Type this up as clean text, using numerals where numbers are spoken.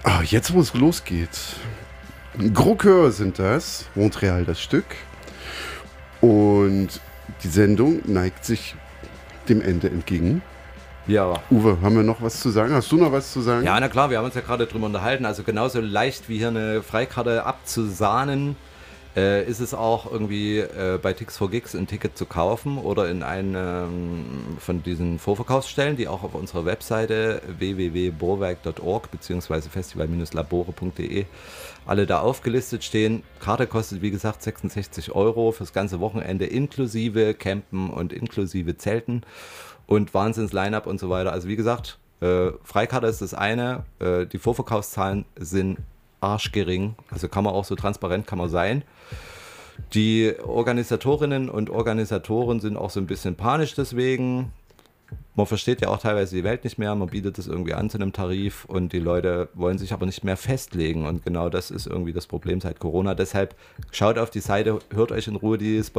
Jetzt, wo es losgeht. Gros Coeur sind das, Montreal das Stück. Und die Sendung neigt sich dem Ende entgegen. Ja. Uwe, haben wir noch was zu sagen? Hast du noch was zu sagen? Ja, na klar, wir haben uns ja gerade drüber unterhalten. Also genauso leicht wie hier eine Freikarte abzusahnen, ist es auch irgendwie bei Tix4Gigs ein Ticket zu kaufen oder in einem von diesen Vorverkaufsstellen, die auch auf unserer Webseite www.bohrwerk.org bzw. festival-labore.de alle da aufgelistet stehen. Karte kostet, wie gesagt, 66 € fürs ganze Wochenende inklusive Campen und inklusive Zelten und Wahnsinns-Line-Up und so weiter. Also wie gesagt, Freikarte ist das eine, die Vorverkaufszahlen sind arschgering, also kann man auch so transparent kann man sein. Die Organisatorinnen und Organisatoren sind auch so ein bisschen panisch deswegen. Man versteht ja auch teilweise die Welt nicht mehr, man bietet es irgendwie an zu einem Tarif und die Leute wollen sich aber nicht mehr festlegen und genau das ist irgendwie das Problem seit Corona. Deshalb schaut auf die Seite, hört euch in Ruhe die